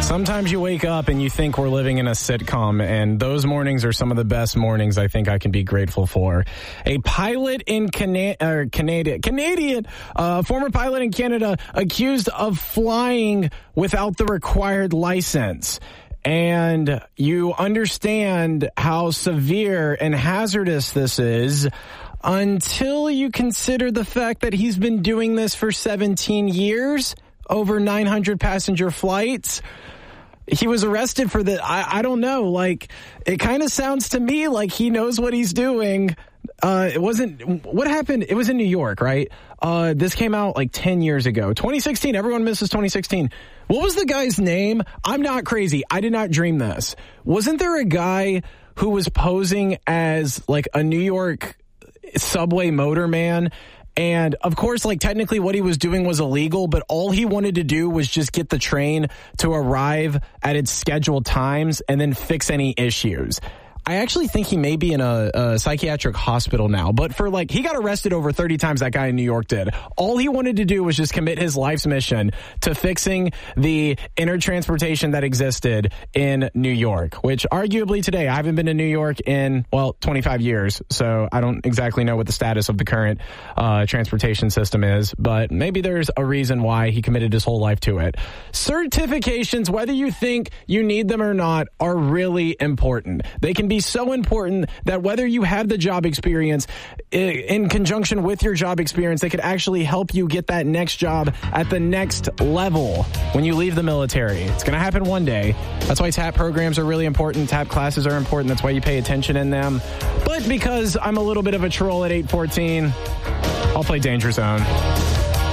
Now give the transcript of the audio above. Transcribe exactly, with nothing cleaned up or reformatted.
Sometimes you wake up and you think we're living in a sitcom, and those mornings are some of the best mornings I think I can be grateful for. A pilot in Cana- or Canada, Canadian, uh, former pilot in Canada, accused of flying without the required license. And you understand how severe and hazardous this is until you consider the fact that he's been doing this for seventeen years, over nine hundred passenger flights. He was arrested for the, I, I don't know, like, it kind of sounds to me like he knows what he's doing. Uh, it wasn't, what happened? It was in New York, right? Uh, this came out like ten years ago. twenty sixteen, everyone misses twenty sixteen. What was the guy's name? I'm not crazy. I did not dream this. Wasn't there a guy who was posing as like a New York subway motorman? And, of course, like, technically what he was doing was illegal, but all he wanted to do was just get the train to arrive at its scheduled times and then fix any issues. I actually think he may be in a, a psychiatric hospital now, but for like, he got arrested over thirty times, that guy in New York did. All he wanted to do was just commit his life's mission to fixing the intertransportation that existed in New York, which arguably today, I haven't been to New York in, well, twenty-five years, so I don't exactly know what the status of the current uh, transportation system is, but maybe there's a reason why he committed his whole life to it. Certifications, whether you think you need them or not, are really important. They can be so important that whether you have the job experience, in conjunction with your job experience, they could actually help you get that next job at the next level when you leave the military. It's going to happen one day. That's why T A P programs are really important. T A P classes are important. That's why you pay attention in them. But because I'm a little bit of a troll at eight fourteen, I'll play Danger Zone.